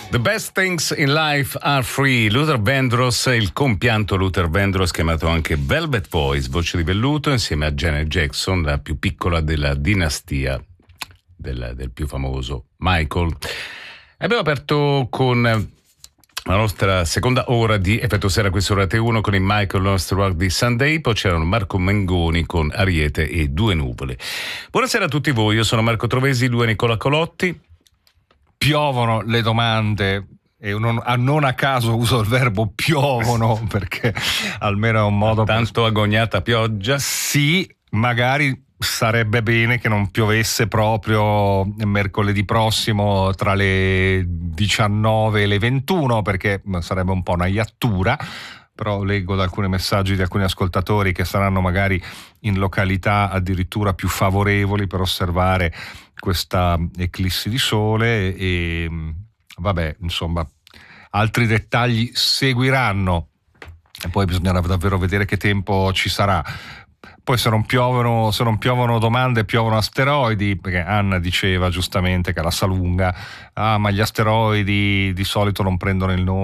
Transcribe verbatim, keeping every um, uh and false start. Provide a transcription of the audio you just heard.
The best things in life are free. Luther Vandross, il compianto Luther Vandross, chiamato anche Velvet Voice, voce di velluto, insieme a Janet Jackson, la più piccola della dinastia del, del più famoso Michael. Abbiamo aperto con la nostra seconda ora di Effetto Sera, qui su Rete uno, con il Michael Lost Rock di Sunday. Poi c'erano Marco Mengoni con Ariete e Due Nuvole. Buonasera a tutti voi, io sono Marco Trovesi, lui è Nicola Colotti. Piovono le domande e non, non a caso uso il verbo piovono perché almeno è un modo tanto per... agognata pioggia. Sì, magari sarebbe bene che non piovesse proprio mercoledì prossimo tra le diciannove e le ventuno, perché sarebbe un po' una iattura. Però leggo da alcuni messaggi di alcuni ascoltatori che saranno magari in località addirittura più favorevoli per osservare questa eclissi di sole e vabbè, insomma, altri dettagli seguiranno e poi bisognerà davvero vedere che tempo ci sarà. Poi se non piovono, se non piovono domande, piovono asteroidi, perché Anna diceva giustamente che alla Salunga, ah ma gli asteroidi di solito non prendono il nome